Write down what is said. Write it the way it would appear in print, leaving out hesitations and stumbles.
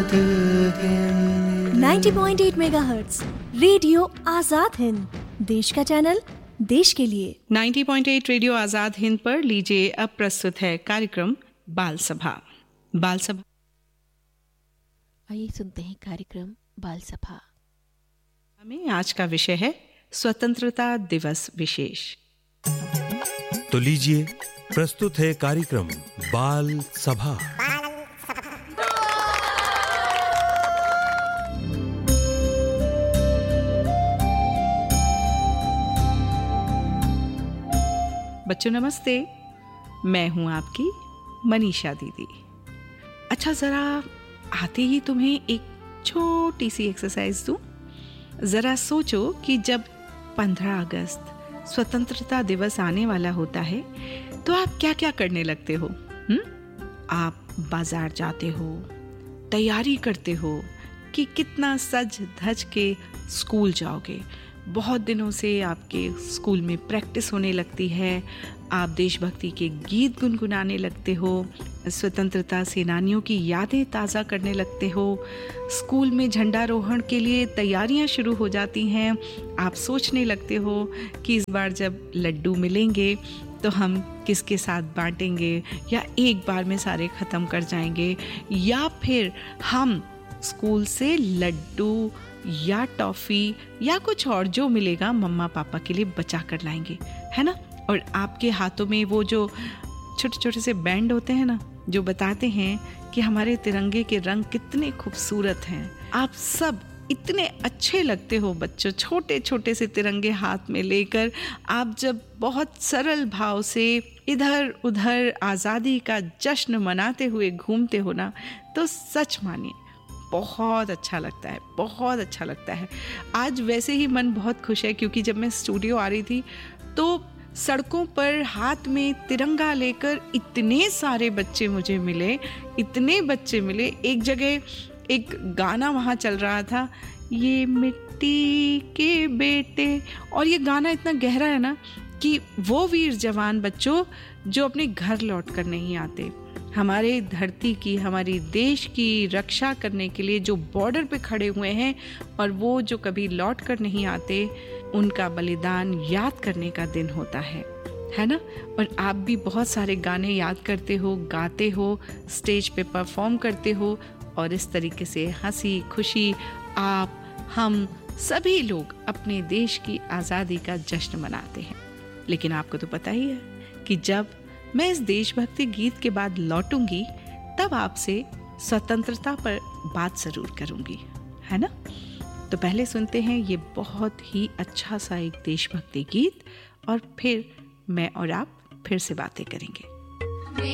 90.8 megahertz radio Azad Hind, देश का channel, देश के लिए। 90.8 रेडियो आजाद हिंद पर लीजिए, अब प्रस्तुत है कार्यक्रम बाल सभा। बाल सभा आइए सुनते हैं कार्यक्रम बाल सभा में आज का विषय है स्वतंत्रता दिवस विशेष। तो लीजिए, प्रस्तुत है कार्यक्रम बाल सभा। बच्चों नमस्ते, मैं हूं आपकी मनीषा दीदी। अच्छा, ज़रा आते ही तुम्हें एक छोटी सी एक्सरसाइज दूं। ज़रा सोचो कि जब 15 अगस्त स्वतंत्रता दिवस आने वाला होता है तो आप क्या क्या करने लगते हो? आप बाजार जाते हो, तैयारी करते हो कि कितना सज धज के स्कूल जाओगे। बहुत दिनों से आपके स्कूल में प्रैक्टिस होने लगती है। आप देशभक्ति के गीत गुनगुनाने लगते हो, स्वतंत्रता सेनानियों की यादें ताज़ा करने लगते हो। स्कूल में झंडारोहण के लिए तैयारियां शुरू हो जाती हैं। आप सोचने लगते हो कि इस बार जब लड्डू मिलेंगे तो हम किसके साथ बांटेंगे, या एक बार में सारे ख़त्म कर जाएंगे, या फिर हम स्कूल से लड्डू या टॉफ़ी या कुछ और जो मिलेगा मम्मा पापा के लिए बचा कर लाएंगे, है ना। और आपके हाथों में वो जो छोटे छोटे से बैंड होते हैं ना, जो बताते हैं कि हमारे तिरंगे के रंग कितने खूबसूरत हैं। आप सब इतने अच्छे लगते हो बच्चों, छोटे छोटे से तिरंगे हाथ में लेकर आप जब बहुत सरल भाव से इधर उधर आज़ादी का जश्न मनाते हुए घूमते हो ना, तो सच मानिए बहुत अच्छा लगता है, बहुत अच्छा लगता है। आज वैसे ही मन बहुत खुश है क्योंकि जब मैं स्टूडियो आ रही थी तो सड़कों पर हाथ में तिरंगा लेकर इतने सारे बच्चे मुझे मिले, इतने बच्चे मिले। एक जगह एक गाना वहाँ चल रहा था, ये मिट्टी के बेटे, और ये गाना इतना गहरा है ना कि वो वीर जवान बच्चों जो अपने घर लौट कर नहीं आते, हमारे धरती की, हमारी देश की रक्षा करने के लिए जो बॉर्डर पे खड़े हुए हैं, और वो जो कभी लौट कर नहीं आते, उनका बलिदान याद करने का दिन होता है ना। और आप भी बहुत सारे गाने याद करते हो, गाते हो, स्टेज पे परफॉर्म करते हो, और इस तरीके से हंसी खुशी आप, हम सभी लोग अपने देश की आज़ादी का जश्न मनाते हैं। लेकिन आपको तो पता ही है कि जब मैं इस देशभक्ति गीत के बाद लौटूंगी तब आपसे स्वतंत्रता पर बात जरूर करूंगी, है ना। तो पहले सुनते हैं ये बहुत ही अच्छा सा एक देशभक्ति गीत, और फिर मैं और आप फिर से बातें करेंगे।